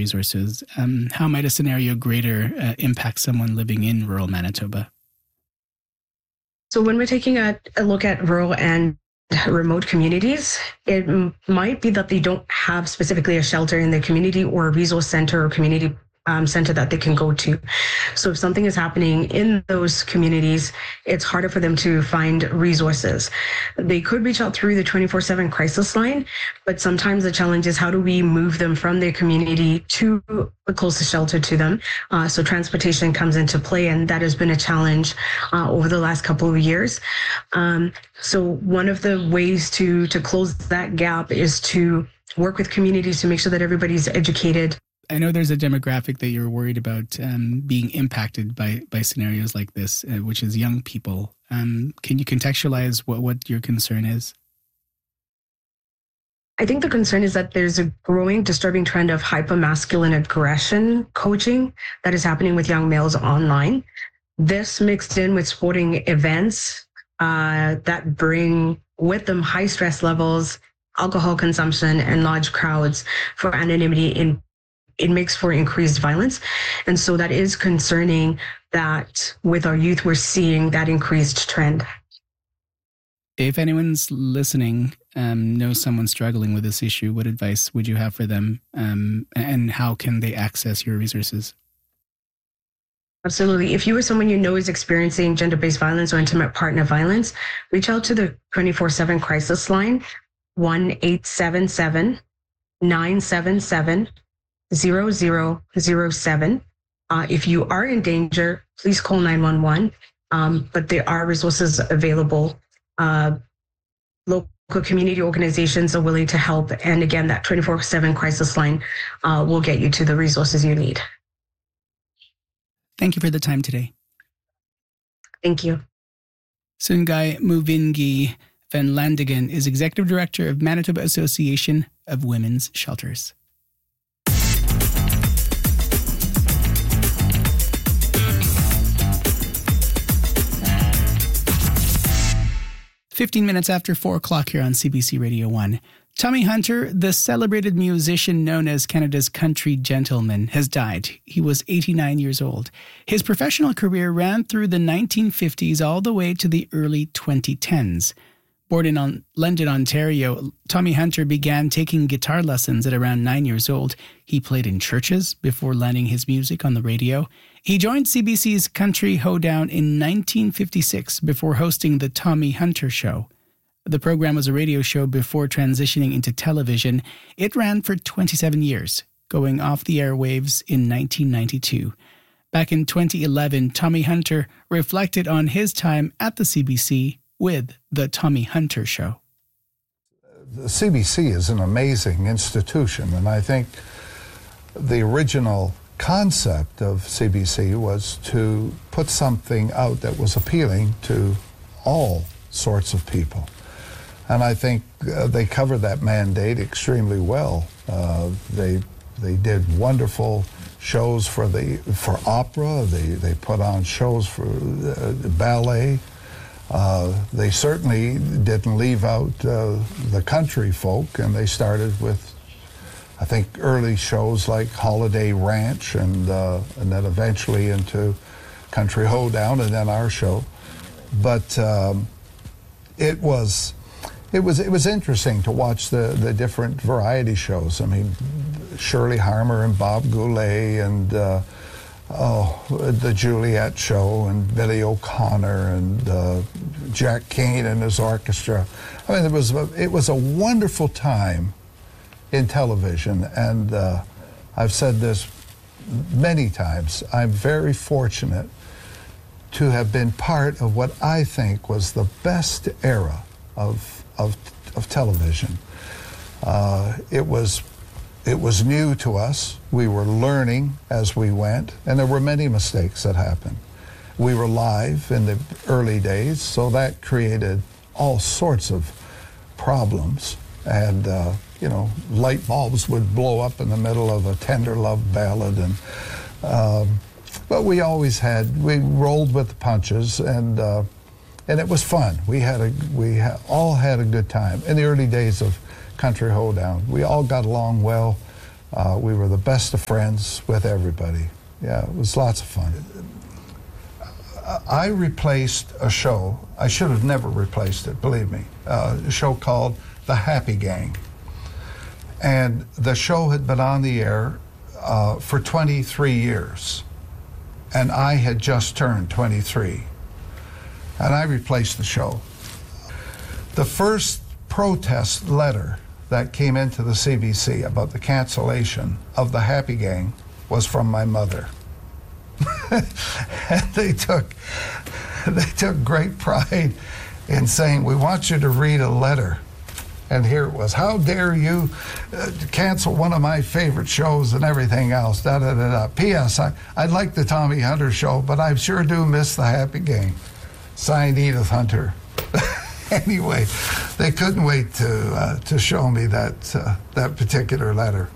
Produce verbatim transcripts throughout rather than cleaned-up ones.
resources. Um, how might a scenario greater uh, impact someone living in rural Manitoba? So when we're taking a, a look at rural and remote communities, it m- might be that they don't have specifically a shelter in their community or a resource center or community um, center that they can go to. So if something is happening in those communities, it's harder for them to find resources. They could reach out through the twenty-four seven crisis line, but sometimes the challenge is how do we move them from their community to the closest shelter to them? Uh, so transportation comes into play, and that has been a challenge uh, over the last couple of years. Um, so one of the ways to to close that gap is to work with communities to make sure that everybody's educated. I know there's a demographic that you're worried about um, being impacted by by scenarios like this, uh, which is young people. Um, can you contextualize what, what your concern is? I think the concern is that there's a growing disturbing trend of hypermasculine aggression coaching that is happening with young males online. This mixed in with sporting events uh, that bring with them high stress levels, alcohol consumption, and large crowds for anonymity in it makes for increased violence. And so that is concerning that with our youth, we're seeing that increased trend. If anyone's listening, um, knows someone struggling with this issue, what advice would you have for them? Um, and how can they access your resources? Absolutely. If you or someone you know is experiencing gender-based violence or intimate partner violence, reach out to the twenty-four seven crisis line, one eight seven seven, nine seven seven, zero zero zero seven. Uh, if you are in danger, please call nine one one. Um, but there are resources available. Uh, local community organizations are willing to help. And again, that twenty-four seven crisis line uh, will get you to the resources you need. Thank you for the time today. Thank you. Sungai Muvingi Van Landingen is Executive Director of Manitoba Association of Women's Shelters. fifteen minutes after four o'clock here on C B C Radio one. Tommy Hunter, the celebrated musician known as Canada's country gentleman, has died. He was eighty-nine years old. His professional career ran through the nineteen fifties all the way to the early twenty tens. Born in London, Ontario, Tommy Hunter began taking guitar lessons at around nine years old. He played in churches before landing his music on the radio. He joined C B C's Country Hoedown in nineteen fifty-six before hosting The Tommy Hunter Show. The program was a radio show before transitioning into television. It ran for twenty-seven years, going off the airwaves in nineteen ninety-two. Back in twenty eleven, Tommy Hunter reflected on his time at the C B C with The Tommy Hunter Show. The C B C is an amazing institution, and I think the original concept of C B C was to put something out that was appealing to all sorts of people. And I think uh, they covered that mandate extremely well. Uh, they they did wonderful shows for the for opera. They they put on shows for uh, ballet. Uh, they certainly didn't leave out uh, the country folk, and they started with, I think, early shows like Holiday Ranch, and uh, and then eventually into Country Hoedown, and then our show. But um, it was it was it was interesting to watch the the different variety shows. I mean, Shirley Harmer and Bob Goulet, and uh, oh, the Juliet Show, and Billy O'Connor, and uh, Jack Kane and his orchestra. I mean, it was a, it was a wonderful time in television, and uh, I've said this many times. I'm very fortunate to have been part of what I think was the best era of of, of television. Uh, it was. It was new to us. We were learning as we went, and there were many mistakes that happened. We were live in the early days, so that created all sorts of problems. And, uh, you know, light bulbs would blow up in the middle of a tender love ballad. And um, but we always had, we rolled with the punches, and uh, and it was fun. We had a, we ha- all had a good time in the early days of Country Hoedown. We all got along well. Uh, we were the best of friends with everybody. Yeah, it was lots of fun. I replaced a show. I should have never replaced it, believe me. Uh, a show called The Happy Gang. And the show had been on the air uh, for twenty-three years. And I had just turned twenty-three. And I replaced the show. The first protest letter that came into the C B C about the cancellation of The Happy Gang was from my mother. And they took, they took great pride in saying, we want you to read a letter. And here it was, how dare you uh, cancel one of my favorite shows and everything else, da da da da. P S. I, I like the Tommy Hunter show, but I sure do miss The Happy Gang. Signed, Edith Hunter. Anyway, they couldn't wait to uh, to show me that uh, that particular letter.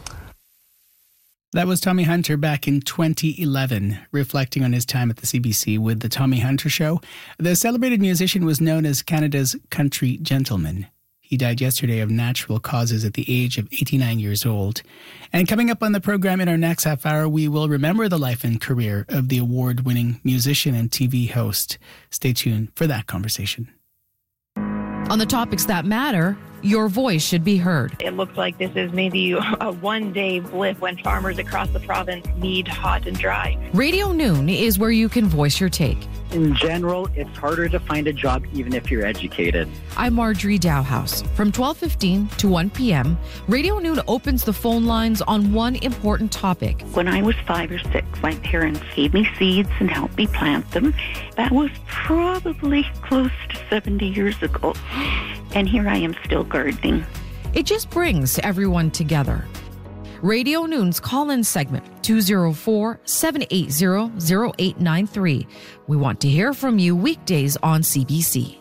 That was Tommy Hunter back in twenty eleven, reflecting on his time at the C B C with The Tommy Hunter Show. The celebrated musician was known as Canada's country gentleman. He died yesterday of natural causes at the age of eighty-nine years old. And coming up on the program in our next half hour, we will remember the life and career of the award-winning musician and T V host. Stay tuned for that conversation. On the topics that matter, your voice should be heard. It looks like this is maybe a one-day blip when farmers across the province need hot and dry. Radio Noon is where you can voice your take. In general, it's harder to find a job even if you're educated. I'm Marjorie Dowhouse. From twelve fifteen to one p.m., Radio Noon opens the phone lines on one important topic. When I was five or six, my parents gave me seeds and helped me plant them. That was probably close to seventy years ago. And here I am still gardening. It just brings everyone together. Radio Noon's call-in segment, two oh four, seven eight zero, zero eight nine three. We want to hear from you weekdays on C B C.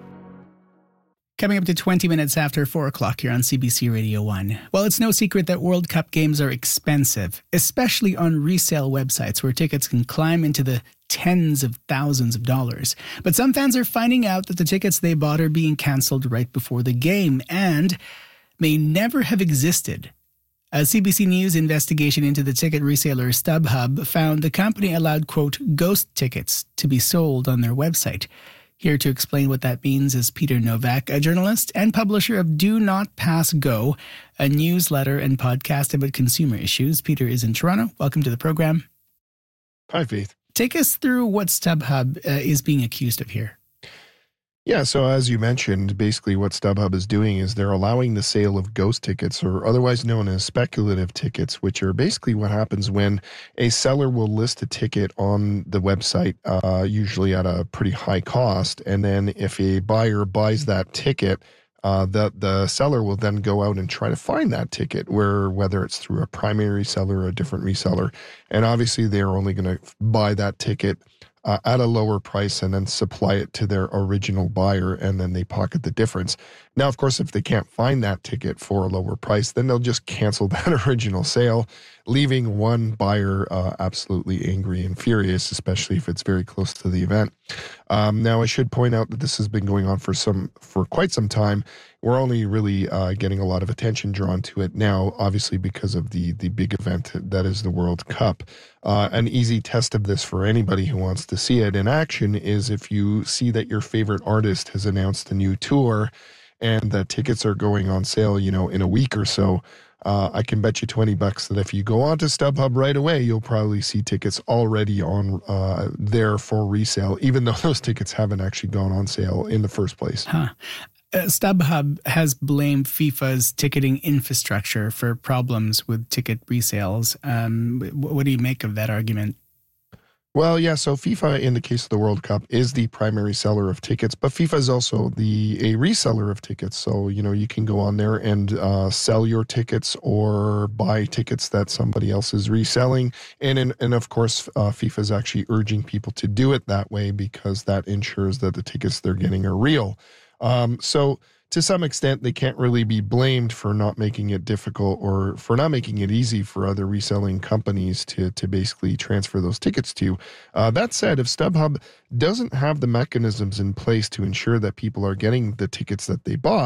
Coming up to twenty minutes after four o'clock here on C B C Radio one. Well, it's no secret that World Cup games are expensive, especially on resale websites where tickets can climb into the tens of thousands of dollars. But some fans are finding out that the tickets they bought are being cancelled right before the game and may never have existed. A C B C News investigation into the ticket reseller StubHub found the company allowed, quote, ghost tickets to be sold on their website. Here to explain what that means is Peter Novak, a journalist and publisher of Do Not Pass Go, a newsletter and podcast about consumer issues. Peter is in Toronto. Welcome to the program. Hi, Faith. Take us through what StubHub uh, is being accused of here. Yeah, so as you mentioned, basically what StubHub is doing is they're allowing the sale of ghost tickets, or otherwise known as speculative tickets, which are basically what happens when a seller will list a ticket on the website, uh, usually at a pretty high cost, and then if a buyer buys that ticket, uh, the, the seller will then go out and try to find that ticket, where whether it's through a primary seller or a different reseller, and obviously they're only going to buy that ticket Uh, at a lower price and then supply it to their original buyer, and then they pocket the difference. Now, of course, if they can't find that ticket for a lower price, then they'll just cancel that original sale, leaving one buyer uh, absolutely angry and furious, especially if it's very close to the event. Um, now, I should point out that this has been going on for some for quite some time. We're only really uh, getting a lot of attention drawn to it now, obviously because of the the big event that is the World Cup. Uh, an easy test of this for anybody who wants to see it in action is if you see that your favorite artist has announced a new tour and the tickets are going on sale, you know, in a week or so. Uh, I can bet you twenty bucks that if you go on to StubHub right away, you'll probably see tickets already on uh, there for resale, even though those tickets haven't actually gone on sale in the first place. Huh. Uh, StubHub has blamed FIFA's ticketing infrastructure for problems with ticket resales. Um, what do you make of that argument? Well, yeah, so FIFA, in the case of the World Cup, is the primary seller of tickets, but FIFA is also the a reseller of tickets. So, you know, you can go on there and uh, sell your tickets or buy tickets that somebody else is reselling. And, in, and of course, uh, FIFA is actually urging people to do it that way because that ensures that the tickets they're getting are real. Um, so to some extent, they can't really be blamed for not making it difficult or for not making it easy for other reselling companies to to basically transfer those tickets to. Uh, that said, if StubHub doesn't have the mechanisms in place to ensure that people are getting the tickets that they buy,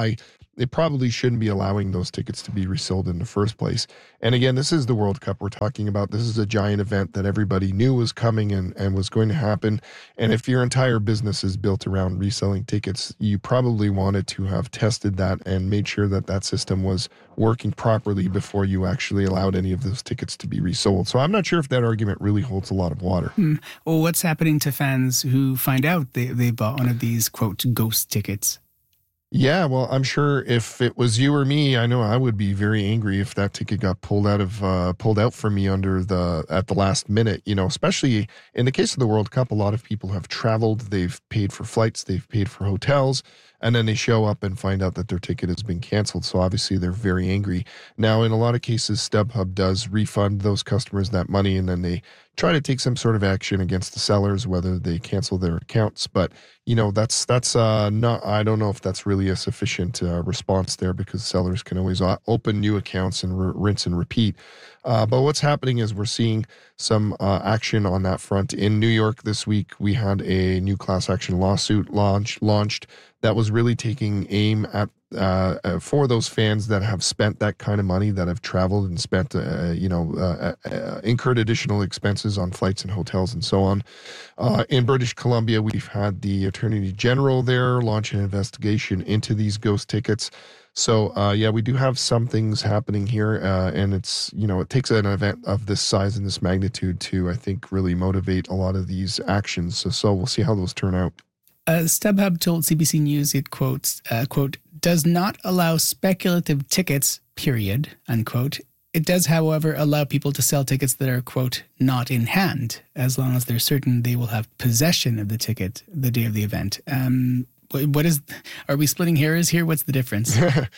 they probably shouldn't be allowing those tickets to be resold in the first place. And again, this is the World Cup we're talking about. This is a giant event that everybody knew was coming and, and was going to happen. And if your entire business is built around reselling tickets, you probably wanted to have tested that and made sure that that system was working properly before you actually allowed any of those tickets to be resold. So I'm not sure if that argument really holds a lot of water. Hmm. Well, what's happening to fans who find out they, they bought one of these, quote, ghost tickets? Yeah, well, I'm sure if it was you or me, I know I would be very angry if that ticket got pulled out of uh, pulled out for me under the at the last minute. You know, especially in the case of the World Cup, a lot of people have traveled, they've paid for flights, they've paid for hotels, and then they show up and find out that their ticket has been canceled. So obviously they're very angry. Now, in a lot of cases, StubHub does refund those customers that money, and then they try to take some sort of action against the sellers, whether they cancel their accounts. But, you know, that's that's uh, not, I don't know if that's really a sufficient uh, response there, because sellers can always open new accounts and r- rinse and repeat. Uh, but what's happening is we're seeing some uh, action on that front. In New York this week, we had a new class action lawsuit launch, launched that was really taking aim at uh, uh, for those fans that have spent that kind of money, that have traveled and spent, uh, you know, uh, uh, incurred additional expenses on flights and hotels and so on. Uh, in British Columbia, we've had the Attorney General there launch an investigation into these ghost tickets. So, uh, yeah, we do have some things happening here, uh, and it's, you know, it takes an event of this size and this magnitude to, I think, really motivate a lot of these actions. So, so we'll see how those turn out. Uh, StubHub told C B C News it quotes, uh, quote, does not allow speculative tickets, period, unquote. It does, however, allow people to sell tickets that are, quote, not in hand, as long as they're certain they will have possession of the ticket the day of the event. Um, what is, are we splitting hairs here? What's the difference?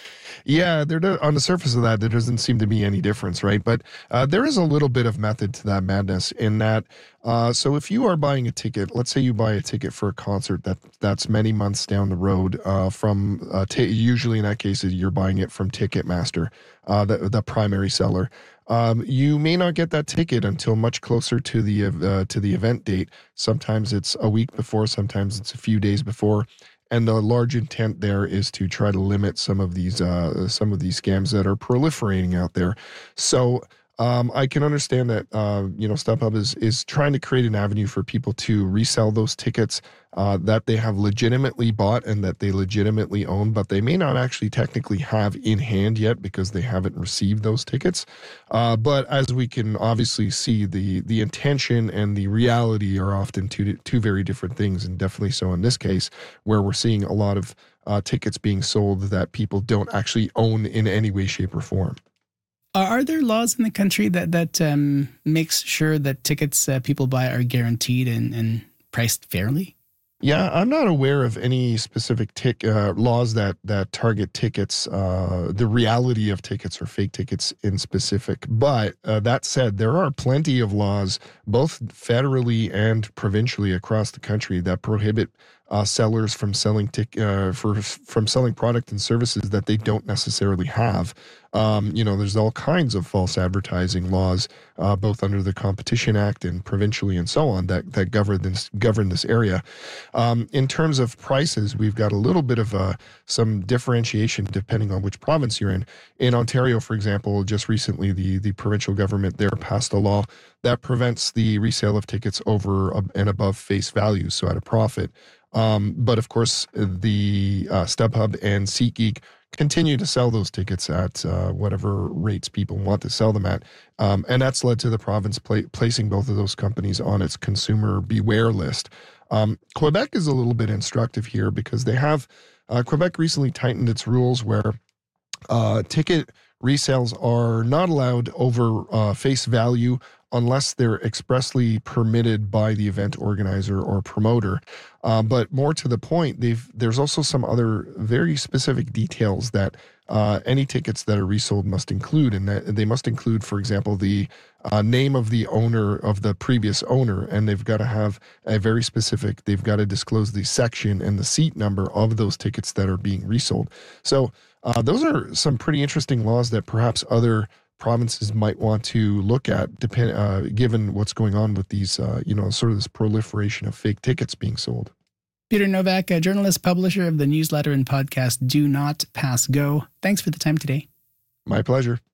Yeah, there do, on the surface of that, there doesn't seem to be any difference, right? But uh, there is a little bit of method to that madness in that, uh, so if you are buying a ticket, let's say you buy a ticket for a concert that that's many months down the road uh, from, uh, t- usually in that case, you're buying it from Ticketmaster, uh, the, the primary seller. Um, you may not get that ticket until much closer to the uh, to the event date. Sometimes it's a week before, sometimes it's a few days before. And the large intent there is to try to limit some of these uh, some of these scams that are proliferating out there. So um, I can understand that uh, you know StubHub is is trying to create an avenue for people to resell those tickets uh, that they have legitimately bought and that they legitimately own, but they may not actually technically have in hand yet because they haven't received those tickets. Uh, but as we can obviously see, the the intention and the reality are often two two very different things, and definitely so in this case, where we're seeing a lot of uh, tickets being sold that people don't actually own in any way, shape, or form. Are there laws in the country that that um, makes sure that tickets uh, people buy are guaranteed and, and priced fairly? Yeah, I'm not aware of any specific tic, uh, laws that that target tickets, uh, the reality of tickets or fake tickets in specific. But uh, that said, there are plenty of laws, both federally and provincially across the country, that prohibit uh, sellers from selling tic, uh, for from selling product and services that they don't necessarily have. Um, you know, there's all kinds of false advertising laws, uh, both under the Competition Act and provincially and so on, that that govern this govern this area. Um, in terms of prices, we've got a little bit of uh, some differentiation depending on which province you're in. In Ontario, for example, just recently, the the provincial government there passed a law that prevents the resale of tickets over and above face value, so at a profit. Um, but of course, the uh, StubHub and SeatGeek continue to sell those tickets at uh, whatever rates people want to sell them at. Um, and that's led to the province pla- placing both of those companies on its consumer beware list. Um, Quebec is a little bit instructive here because they have, uh, Quebec recently tightened its rules where uh, ticket resales are not allowed over uh, face value unless they're expressly permitted by the event organizer or promoter. Uh, but more to the point, they've there's also some other very specific details that uh, any tickets that are resold must include, and that they must include, for example, the uh, name of the owner of the previous owner, and they've got to have a very specific, they've got to disclose the section and the seat number of those tickets that are being resold. So uh, those are some pretty interesting laws that perhaps other provinces might want to look at, depend, uh, given what's going on with these, uh, you know, sort of this proliferation of fake tickets being sold. Peter Novak, a journalist, publisher of the newsletter and podcast Do Not Pass Go. Thanks for the time today. My pleasure.